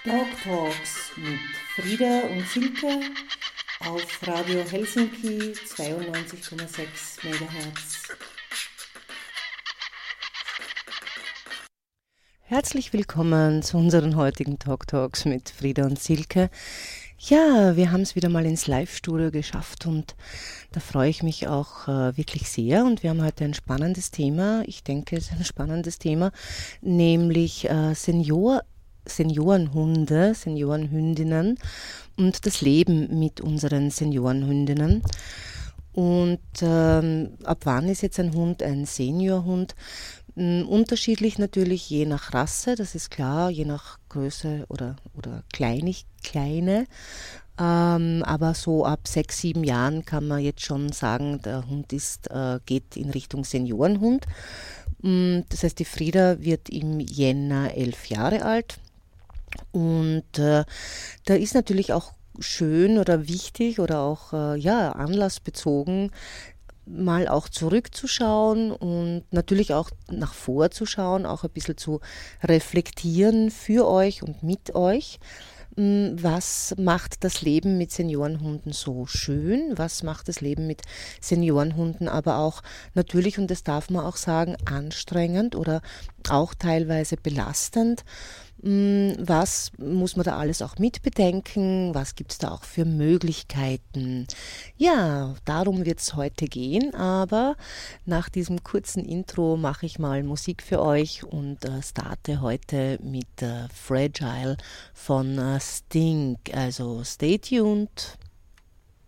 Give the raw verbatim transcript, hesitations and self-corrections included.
Dog Talks mit Frieda und Silke auf Radio Helsinki zweiundneunzig Komma sechs Megahertz. Herzlich willkommen zu unseren heutigen Dog Talks mit Frieda und Silke. Ja, wir haben es wieder mal ins Live-Studio geschafft und da freue ich mich auch äh, wirklich sehr. Und wir haben heute ein spannendes Thema, ich denke, es ist ein spannendes Thema, nämlich äh, Senior Seniorenhunde, Seniorenhündinnen und das Leben mit unseren Seniorenhündinnen. Und ähm, ab wann ist jetzt ein Hund ein Seniorhund? Ähm, unterschiedlich natürlich je nach Rasse, das ist klar, je nach Größe oder, oder kleinig, kleine. Ähm, aber so ab sechs, sieben Jahren kann man jetzt schon sagen, der Hund ist, äh, geht in Richtung Seniorenhund. Ähm, das heißt, die Frieda wird im Jänner elf Jahre alt. Und äh, da ist natürlich auch schön oder wichtig oder auch äh, ja, anlassbezogen, mal auch zurückzuschauen und natürlich auch nach vorzuschauen, auch ein bisschen zu reflektieren für euch und mit euch. Mm, Was macht das Leben mit Seniorenhunden so schön? Was macht das Leben mit Seniorenhunden aber auch natürlich, und das darf man auch sagen, anstrengend oder auch teilweise belastend? Mm, Was muss man da alles auch mitbedenken? Was gibt es da auch für Möglichkeiten? Ja, darum wird es heute gehen, aber nach diesem kurzen Intro mache ich mal Musik für euch und äh, starte heute mit äh, Fragile von äh, Sting. Also stay tuned.